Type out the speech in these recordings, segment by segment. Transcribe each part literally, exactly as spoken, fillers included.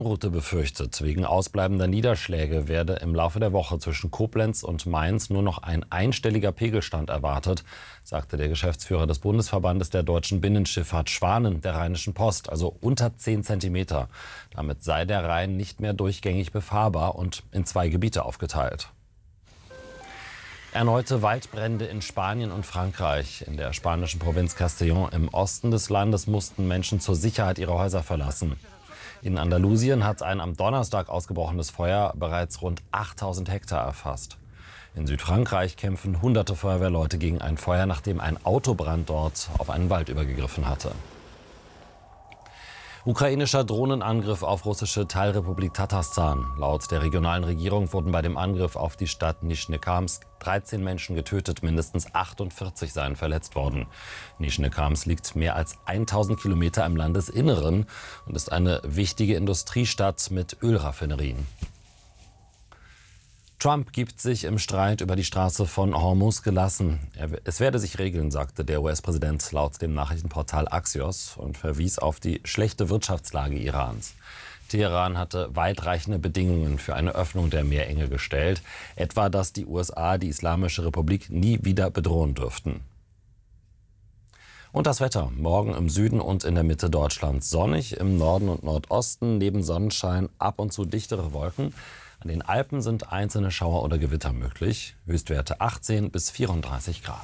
Rute befürchtet, wegen ausbleibender Niederschläge werde im Laufe der Woche zwischen Koblenz und Mainz nur noch ein einstelliger Pegelstand erwartet, sagte der Geschäftsführer des Bundesverbandes der deutschen Binnenschifffahrt Schwanen der Rheinischen Post, also unter zehn Zentimeter. Damit sei der Rhein nicht mehr durchgängig befahrbar und in zwei Gebiete aufgeteilt. Erneute Waldbrände in Spanien und Frankreich. In der spanischen Provinz Castellón im Osten des Landes mussten Menschen zur Sicherheit ihre Häuser verlassen. In Andalusien hat ein am Donnerstag ausgebrochenes Feuer bereits rund achttausend Hektar erfasst. In Südfrankreich kämpfen hunderte Feuerwehrleute gegen ein Feuer, nachdem ein Autobrand dort auf einen Wald übergegriffen hatte. Ukrainischer Drohnenangriff auf russische Teilrepublik Tatarstan. Laut der regionalen Regierung wurden bei dem Angriff auf die Stadt Nischnekamsk dreizehn Menschen getötet, mindestens achtundvierzig seien verletzt worden. Nischnekamsk liegt mehr als tausend Kilometer im Landesinneren und ist eine wichtige Industriestadt mit Ölraffinerien. Trump gibt sich im Streit über die Straße von Hormuz gelassen. Es werde sich regeln, sagte der U S-Präsident laut dem Nachrichtenportal Axios und verwies auf die schlechte Wirtschaftslage Irans. Teheran hatte weitreichende Bedingungen für eine Öffnung der Meerenge gestellt, etwa dass die U S A die Islamische Republik nie wieder bedrohen dürften. Und das Wetter. Morgen im Süden und in der Mitte Deutschlands sonnig, im Norden und Nordosten neben Sonnenschein ab und zu dichtere Wolken. An den Alpen sind einzelne Schauer oder Gewitter möglich. Höchstwerte achtzehn bis vierunddreißig Grad.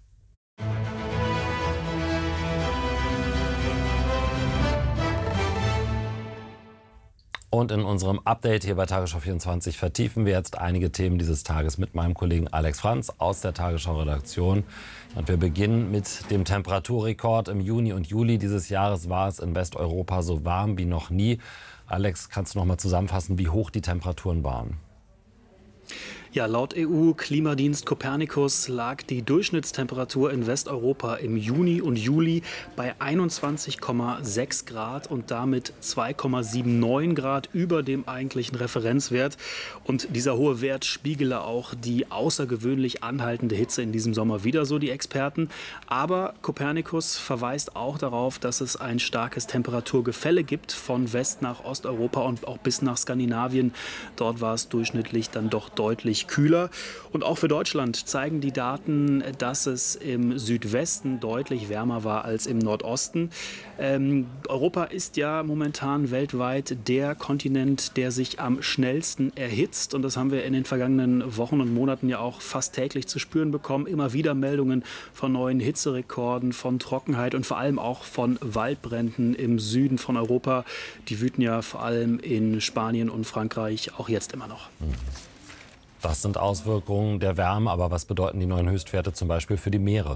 Und in unserem Update hier bei Tagesschau vierundzwanzig vertiefen wir jetzt einige Themen dieses Tages mit meinem Kollegen Alex Franz aus der Tagesschau-Redaktion. Und wir beginnen mit dem Temperaturrekord. Im Juni und Juli dieses Jahres war es in Westeuropa so warm wie noch nie. Alex, kannst du noch mal zusammenfassen, wie hoch die Temperaturen waren? Ja, laut E U-Klimadienst Copernicus lag die Durchschnittstemperatur in Westeuropa im Juni und Juli bei einundzwanzig Komma sechs Grad und damit zwei Komma neunundsiebzig Grad über dem eigentlichen Referenzwert. Und dieser hohe Wert spiegele auch die außergewöhnlich anhaltende Hitze in diesem Sommer wider, so die Experten. Aber Copernicus verweist auch darauf, dass es ein starkes Temperaturgefälle gibt von West nach Osteuropa und auch bis nach Skandinavien. Dort war es durchschnittlich dann doch deutlich kühler. Und auch für Deutschland zeigen die Daten, dass es im Südwesten deutlich wärmer war als im Nordosten. Ähm, Europa ist ja momentan weltweit der Kontinent, der sich am schnellsten erhitzt. Und das haben wir in den vergangenen Wochen und Monaten ja auch fast täglich zu spüren bekommen. Immer wieder Meldungen von neuen Hitzerekorden, von Trockenheit und vor allem auch von Waldbränden im Süden von Europa. Die wüten ja vor allem in Spanien und Frankreich auch jetzt immer noch. Das sind Auswirkungen der Wärme, aber was bedeuten die neuen Höchstwerte zum Beispiel für die Meere?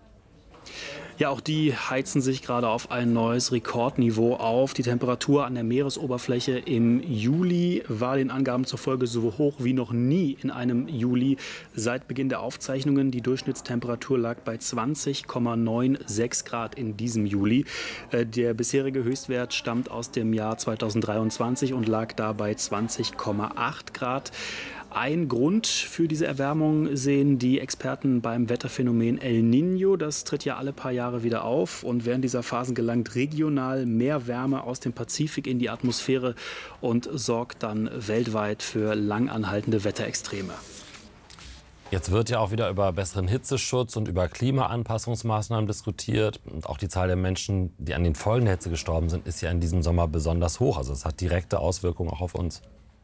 Ja, auch die heizen sich gerade auf ein neues Rekordniveau auf. Die Temperatur an der Meeresoberfläche im Juli war den Angaben zufolge so hoch wie noch nie in einem Juli seit Beginn der Aufzeichnungen. Die Durchschnittstemperatur lag bei zwanzig Komma sechsundneunzig Grad in diesem Juli. Der bisherige Höchstwert stammt aus dem Jahr zweitausenddreiundzwanzig und lag da bei zwanzig Komma acht Grad. Ein Grund für diese Erwärmung sehen die Experten beim Wetterphänomen El Niño. Das tritt ja alle paar Jahre wieder auf und während dieser Phasen gelangt regional mehr Wärme aus dem Pazifik in die Atmosphäre und sorgt dann weltweit für langanhaltende Wetterextreme. Jetzt wird ja auch wieder über besseren Hitzeschutz und über Klimaanpassungsmaßnahmen diskutiert. Und auch die Zahl der Menschen, die an den Folgen der Hitze gestorben sind, ist ja in diesem Sommer besonders hoch. Also es hat direkte Auswirkungen auch auf uns.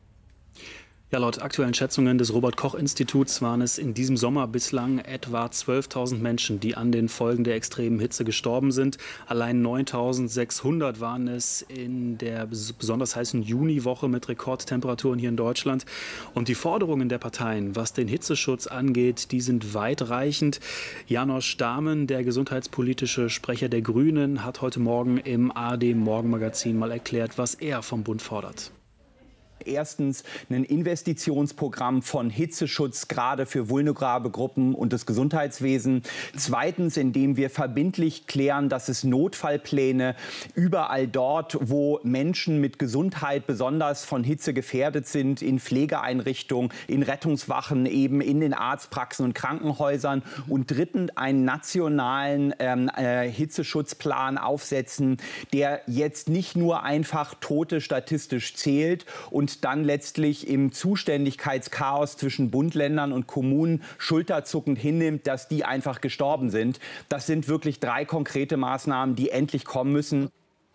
Ja, laut aktuellen Schätzungen des Robert-Koch-Instituts waren es in diesem Sommer bislang etwa zwölftausend Menschen, die an den Folgen der extremen Hitze gestorben sind. Allein neuntausendsechshundert waren es in der besonders heißen Juniwoche mit Rekordtemperaturen hier in Deutschland. Und die Forderungen der Parteien, was den Hitzeschutz angeht, die sind weitreichend. Janosch Dahmen, der gesundheitspolitische Sprecher der Grünen, hat heute Morgen im A R D Morgenmagazin mal erklärt, was er vom Bund fordert. Erstens ein Investitionsprogramm von Hitzeschutz, gerade für vulnerable Gruppen und das Gesundheitswesen. Zweitens, indem wir verbindlich klären, dass es Notfallpläne überall dort, wo Menschen mit Gesundheit besonders von Hitze gefährdet sind, in Pflegeeinrichtungen, in Rettungswachen, eben in den Arztpraxen und Krankenhäusern. Und drittens, einen nationalen ähm, äh, Hitzeschutzplan aufsetzen, der jetzt nicht nur einfach Tote statistisch zählt und dann letztlich im Zuständigkeitschaos zwischen Bund, Ländern und Kommunen schulterzuckend hinnimmt, dass die einfach gestorben sind. Das sind wirklich drei konkrete Maßnahmen, die endlich kommen müssen.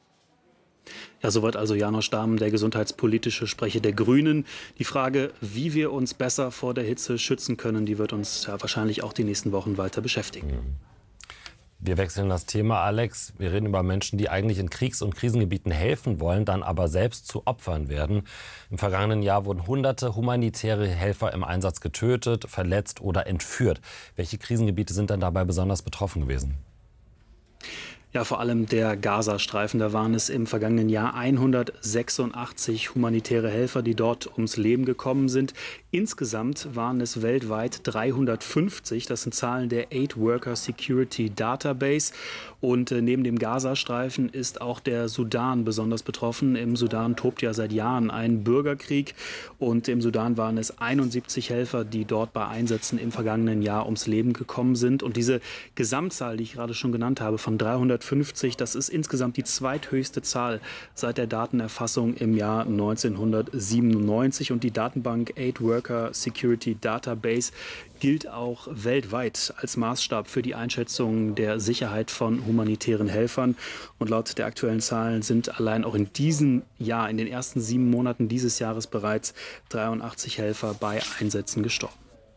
Ja, soweit also Janosch Dahmen, der gesundheitspolitische Sprecher der Grünen. Die Frage, wie wir uns besser vor der Hitze schützen können, die wird uns ja wahrscheinlich auch die nächsten Wochen weiter beschäftigen. Wir wechseln das Thema, Alex. Wir reden über Menschen, die eigentlich in Kriegs- und Krisengebieten helfen wollen, dann aber selbst zu Opfern werden. Im vergangenen Jahr wurden hunderte humanitäre Helfer im Einsatz getötet, verletzt oder entführt. Welche Krisengebiete sind denn dabei besonders betroffen gewesen? Ja, vor allem der Gazastreifen. Da waren es im vergangenen Jahr hundertsechsundachtzig humanitäre Helfer, die dort ums Leben gekommen sind. Insgesamt waren es weltweit dreihundertfünfzig. Das sind Zahlen der Aid Worker Security Database. Und äh, neben dem Gazastreifen ist auch der Sudan besonders betroffen. Im Sudan tobt ja seit Jahren ein Bürgerkrieg. Und im Sudan waren es einundsiebzig Helfer, die dort bei Einsätzen im vergangenen Jahr ums Leben gekommen sind. Und diese Gesamtzahl, die ich gerade schon genannt habe, von dreihundertfünfzig, das ist insgesamt die zweithöchste Zahl seit der Datenerfassung im Jahr neunzehnhundertsiebenundneunzig. Und die Datenbank Aid Worker Security Database gilt auch weltweit als Maßstab für die Einschätzung der Sicherheit von humanitären Helfern. Und laut der aktuellen Zahlen sind allein auch in diesem Jahr, in den ersten sieben Monaten dieses Jahres bereits dreiundachtzig Helfer bei Einsätzen gestorben.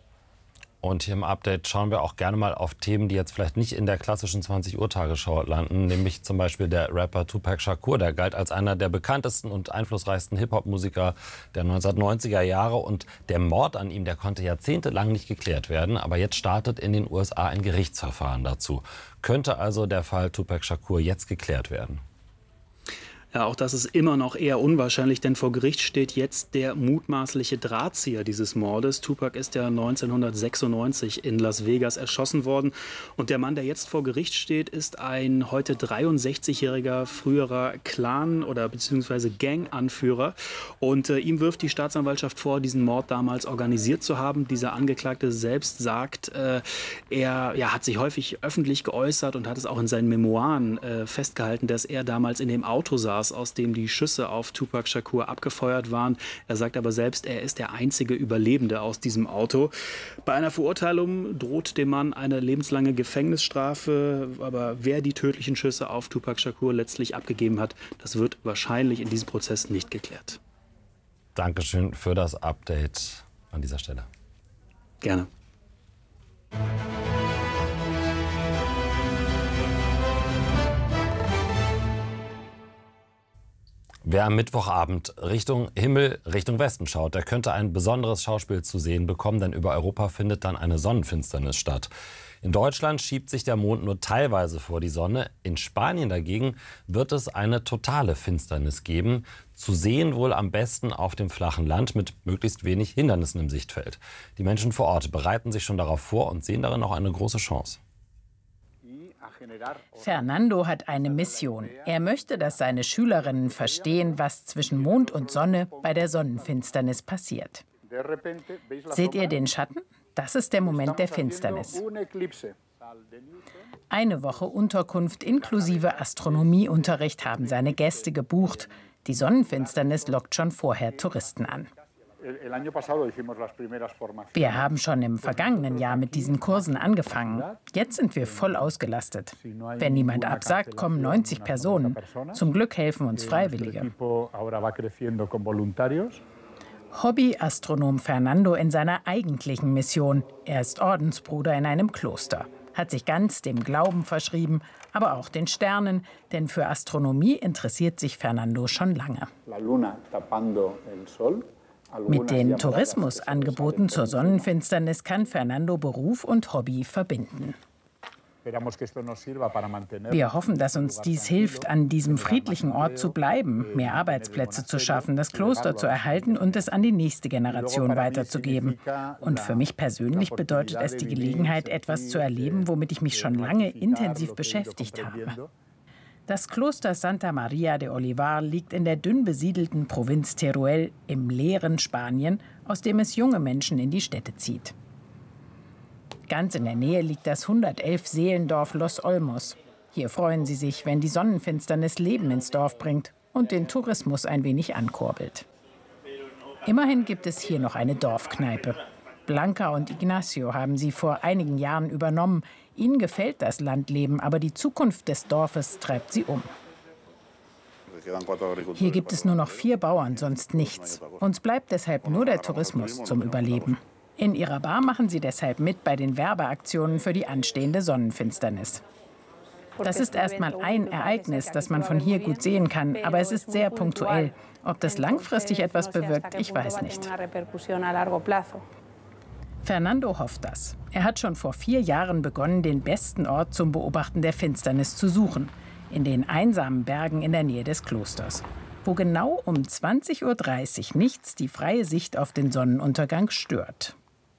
Und hier im Update schauen wir auch gerne mal auf Themen, die jetzt vielleicht nicht in der klassischen zwanzig Uhr Tagesschau landen, nämlich zum Beispiel der Rapper Tupac Shakur. Der galt als einer der bekanntesten und einflussreichsten Hip-Hop-Musiker der neunzehnhundertneunziger Jahre. Und der Mord an ihm, der konnte jahrzehntelang nicht geklärt werden. Aber jetzt startet in den U S A ein Gerichtsverfahren dazu. Könnte also der Fall Tupac Shakur jetzt geklärt werden? Ja, auch das ist immer noch eher unwahrscheinlich, denn vor Gericht steht jetzt der mutmaßliche Drahtzieher dieses Mordes. Tupac ist ja neunzehnhundertsechsundneunzig in Las Vegas erschossen worden. Und der Mann, der jetzt vor Gericht steht, ist ein heute dreiundsechzigjähriger früherer Clan- oder beziehungsweise Gang-Anführer. Und äh, ihm wirft die Staatsanwaltschaft vor, diesen Mord damals organisiert zu haben. Dieser Angeklagte selbst sagt, äh, er ja, hat sich häufig öffentlich geäußert und hat es auch in seinen Memoiren äh, festgehalten, dass er damals in dem Auto saß, aus dem die Schüsse auf Tupac Shakur abgefeuert waren. Er sagt aber selbst, er ist der einzige Überlebende aus diesem Auto. Bei einer Verurteilung droht dem Mann eine lebenslange Gefängnisstrafe. Aber wer die tödlichen Schüsse auf Tupac Shakur letztlich abgegeben hat, das wird wahrscheinlich in diesem Prozess nicht geklärt. Dankeschön für das Update an dieser Stelle. Gerne. Wer am Mittwochabend Richtung Himmel, Richtung Westen schaut, der könnte ein besonderes Schauspiel zu sehen bekommen, denn über Europa findet dann eine Sonnenfinsternis statt. In Deutschland schiebt sich der Mond nur teilweise vor die Sonne. In Spanien dagegen wird es eine totale Finsternis geben. Zu sehen wohl am besten auf dem flachen Land mit möglichst wenig Hindernissen im Sichtfeld. Die Menschen vor Ort bereiten sich schon darauf vor und sehen darin auch eine große Chance. Fernando hat eine Mission. Er möchte, dass seine Schülerinnen verstehen, was zwischen Mond und Sonne bei der Sonnenfinsternis passiert. Seht ihr den Schatten? Das ist der Moment der Finsternis. Eine Woche Unterkunft inklusive Astronomieunterricht haben seine Gäste gebucht. Die Sonnenfinsternis lockt schon vorher Touristen an. Wir haben schon im vergangenen Jahr mit diesen Kursen angefangen. Jetzt sind wir voll ausgelastet. Wenn niemand absagt, kommen neunzig Personen. Zum Glück helfen uns Freiwillige. Hobby-Astronom Fernando in seiner eigentlichen Mission. Er ist Ordensbruder in einem Kloster. Hat sich ganz dem Glauben verschrieben, aber auch den Sternen. Denn für Astronomie interessiert sich Fernando schon lange. Mit den Tourismusangeboten zur Sonnenfinsternis kann Fernando Beruf und Hobby verbinden. Wir hoffen, dass uns dies hilft, an diesem friedlichen Ort zu bleiben, mehr Arbeitsplätze zu schaffen, das Kloster zu erhalten und es an die nächste Generation weiterzugeben. Und für mich persönlich bedeutet es die Gelegenheit, etwas zu erleben, womit ich mich schon lange intensiv beschäftigt habe. Das Kloster Santa Maria de Olivar liegt in der dünn besiedelten Provinz Teruel im leeren Spanien, aus dem es junge Menschen in die Städte zieht. Ganz in der Nähe liegt das hundertelf Seelendorf Los Olmos. Hier freuen sie sich, wenn die Sonnenfinsternis Leben ins Dorf bringt und den Tourismus ein wenig ankurbelt. Immerhin gibt es hier noch eine Dorfkneipe. Blanca und Ignacio haben sie vor einigen Jahren übernommen. Ihnen gefällt das Landleben, aber die Zukunft des Dorfes treibt sie um. Hier gibt es nur noch vier Bauern, sonst nichts. Uns bleibt deshalb nur der Tourismus zum Überleben. In ihrer Bar machen sie deshalb mit bei den Werbeaktionen für die anstehende Sonnenfinsternis. Das ist erst mal ein Ereignis, das man von hier gut sehen kann, aber es ist sehr punktuell. Ob das langfristig etwas bewirkt, ich weiß nicht. Fernando hofft das. Er hat schon vor vier Jahren begonnen, den besten Ort zum Beobachten der Finsternis zu suchen. In den einsamen Bergen in der Nähe des Klosters, wo genau um zwanzig Uhr dreißig nichts die freie Sicht auf den Sonnenuntergang stört.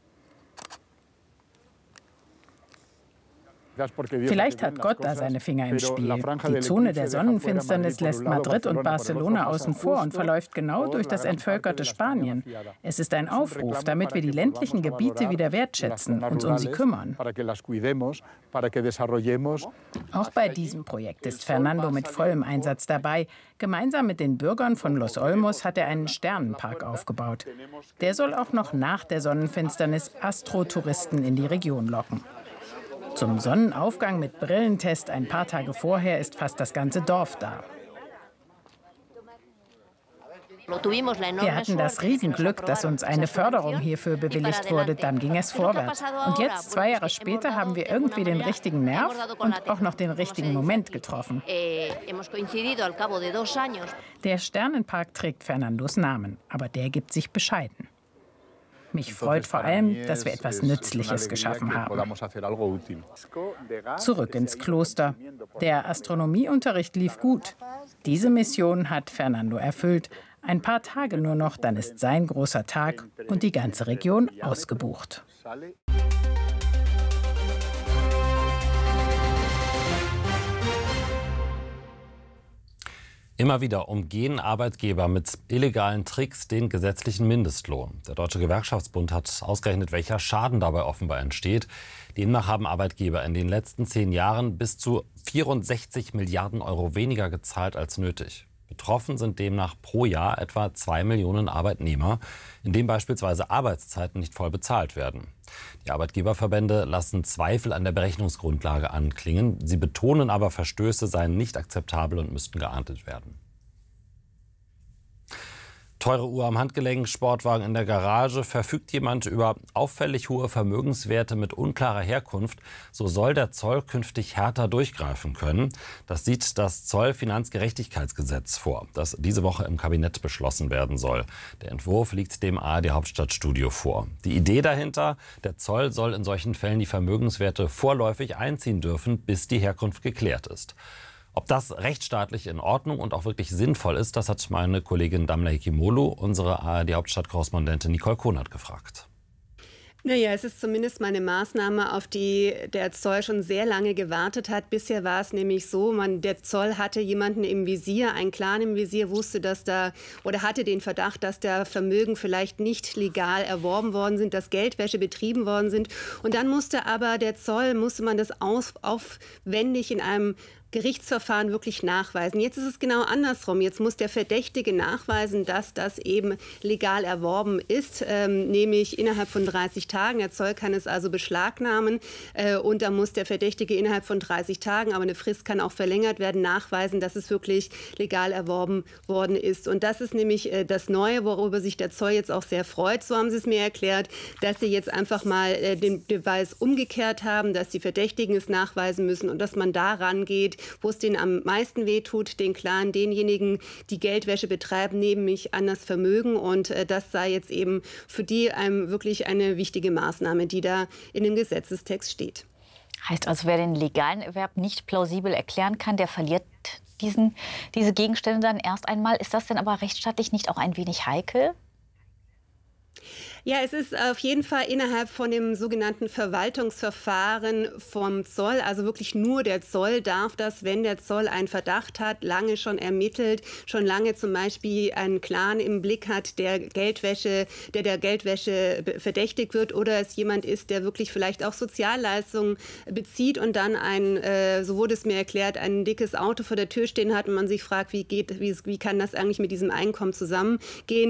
Vielleicht hat Gott da seine Finger im Spiel. Die Zone der Sonnenfinsternis lässt Madrid und Barcelona außen vor und verläuft genau durch das entvölkerte Spanien. Es ist ein Aufruf, damit wir die ländlichen Gebiete wieder wertschätzen, uns um sie kümmern. Auch bei diesem Projekt ist Fernando mit vollem Einsatz dabei. Gemeinsam mit den Bürgern von Los Olmos hat er einen Sternenpark aufgebaut. Der soll auch noch nach der Sonnenfinsternis Astrotouristen in die Region locken. Zum Sonnenaufgang mit Brillentest ein paar Tage vorher ist fast das ganze Dorf da. Wir hatten das Riesenglück, dass uns eine Förderung hierfür bewilligt wurde. Dann ging es vorwärts. Und jetzt, zwei Jahre später, haben wir irgendwie den richtigen Nerv und auch noch den richtigen Moment getroffen. Der Sternenpark trägt Fernandos Namen, aber der gibt sich bescheiden. Mich freut vor allem, dass wir etwas Nützliches geschaffen haben. Zurück ins Kloster. Der Astronomieunterricht lief gut. Diese Mission hat Fernando erfüllt. Ein paar Tage nur noch, dann ist sein großer Tag und die ganze Region ausgebucht. Immer wieder umgehen Arbeitgeber mit illegalen Tricks den gesetzlichen Mindestlohn. Der Deutsche Gewerkschaftsbund hat ausgerechnet, welcher Schaden dabei offenbar entsteht. Demnach haben Arbeitgeber in den letzten zehn Jahren bis zu vierundsechzig Milliarden Euro weniger gezahlt als nötig. Betroffen sind demnach pro Jahr etwa zwei Millionen Arbeitnehmer, in denen beispielsweise Arbeitszeiten nicht voll bezahlt werden. Die Arbeitgeberverbände lassen Zweifel an der Berechnungsgrundlage anklingen. Sie betonen aber, Verstöße seien nicht akzeptabel und müssten geahndet werden. Teure Uhr am Handgelenk, Sportwagen in der Garage. Verfügt jemand über auffällig hohe Vermögenswerte mit unklarer Herkunft, so soll der Zoll künftig härter durchgreifen können. Das sieht das Zollfinanzgerechtigkeitsgesetz vor, das diese Woche im Kabinett beschlossen werden soll. Der Entwurf liegt dem A R D-Hauptstadtstudio vor. Die Idee dahinter: Der Zoll soll in solchen Fällen die Vermögenswerte vorläufig einziehen dürfen, bis die Herkunft geklärt ist. Ob das rechtsstaatlich in Ordnung und auch wirklich sinnvoll ist, das hat meine Kollegin Damla Hikimolu, unsere A R D-Hauptstadtkorrespondentin Nicole Konert gefragt. Naja, es ist zumindest mal eine Maßnahme, auf die der Zoll schon sehr lange gewartet hat. Bisher war es nämlich so, man, der Zoll hatte jemanden im Visier, einen Clan im Visier, wusste, dass da oder hatte den Verdacht, dass da Vermögen vielleicht nicht legal erworben worden sind, dass Geldwäsche betrieben worden sind. Und dann musste aber der Zoll, musste man das auf, aufwendig in einem Gerichtsverfahren wirklich nachweisen. Jetzt ist es genau andersrum. Jetzt muss der Verdächtige nachweisen, dass das eben legal erworben ist, ähm, nämlich innerhalb von dreißig Tagen. Der Zoll kann es also beschlagnahmen äh, und da muss der Verdächtige innerhalb von dreißig Tagen, aber eine Frist kann auch verlängert werden, nachweisen, dass es wirklich legal erworben worden ist. Und das ist nämlich äh, das Neue, worüber sich der Zoll jetzt auch sehr freut. So haben sie es mir erklärt, dass sie jetzt einfach mal äh, den Beweis umgekehrt haben, dass die Verdächtigen es nachweisen müssen und dass man da rangeht, wo es denen am meisten wehtut, den Clan, denjenigen, die Geldwäsche betreiben, nämlich an das Vermögen. Und äh, das sei jetzt eben für die ähm, wirklich eine wichtige Maßnahme, die da in dem Gesetzestext steht. Heißt also, wer den legalen Erwerb nicht plausibel erklären kann, der verliert diesen, diese Gegenstände dann erst einmal. Ist das denn aber rechtsstaatlich nicht auch ein wenig heikel? Ja, es ist auf jeden Fall innerhalb von dem sogenannten Verwaltungsverfahren vom Zoll, also wirklich nur der Zoll darf das, wenn der Zoll einen Verdacht hat, lange schon ermittelt, schon lange zum Beispiel einen Clan im Blick hat, der Geldwäsche, der der Geldwäsche verdächtigt wird, oder es jemand ist, der wirklich vielleicht auch Sozialleistungen bezieht und dann ein, äh, so wurde es mir erklärt, ein dickes Auto vor der Tür stehen hat und man sich fragt, wie geht, wie, wie kann das eigentlich mit diesem Einkommen zusammengehen?